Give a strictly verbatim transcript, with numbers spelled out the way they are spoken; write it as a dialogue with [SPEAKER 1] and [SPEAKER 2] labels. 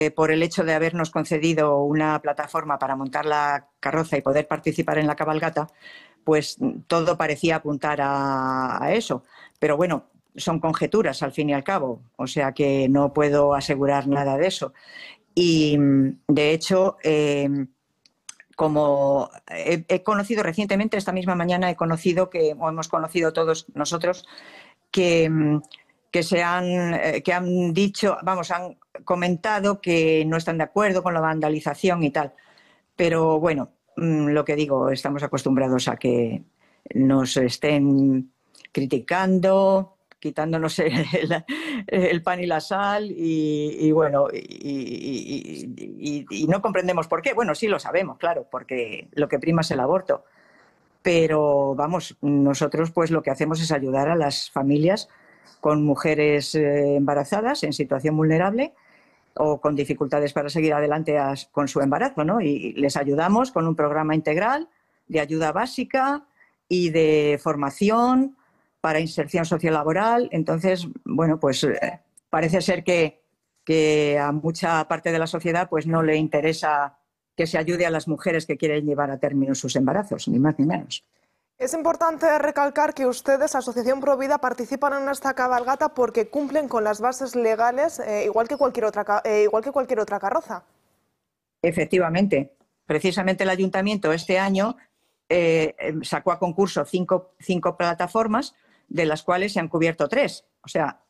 [SPEAKER 1] por el hecho de habernos concedido una plataforma para montar la carroza y poder participar en la cabalgata, pues todo parecía apuntar a, a eso. Pero bueno, son conjeturas al fin y al cabo, o sea que no puedo asegurar nada de eso. Y de hecho, eh, como he, he conocido recientemente, esta misma mañana he conocido que, o hemos conocido todos nosotros, que, que se han, que han dicho, vamos, han comentado que no están de acuerdo con la vandalización y tal. Pero bueno, lo que digo, estamos acostumbrados a que nos estén criticando, quitándonos el, el pan y la sal y, y bueno, y, y, y, y no comprendemos por qué. Bueno, sí lo sabemos, claro, porque lo que prima es el aborto. Pero vamos, nosotros pues lo que hacemos es ayudar a las familias con mujeres eh, embarazadas en situación vulnerable o con dificultades para seguir adelante a, con su embarazo, ¿no? Y les ayudamos con un programa integral de ayuda básica y de formación para inserción sociolaboral. Entonces, bueno, pues eh, parece ser que, que a mucha parte de la sociedad pues no le interesa que se ayude a las mujeres que quieren llevar a término sus embarazos, ni más ni menos.
[SPEAKER 2] Es importante recalcar que ustedes, Asociación Provida, participan en esta cabalgata porque cumplen con las bases legales, eh, igual que cualquier otra, eh, igual que cualquier otra carroza.
[SPEAKER 1] Efectivamente. Precisamente el Ayuntamiento este año eh, sacó a concurso cinco, cinco plataformas, de las cuales se han cubierto tres. O sea,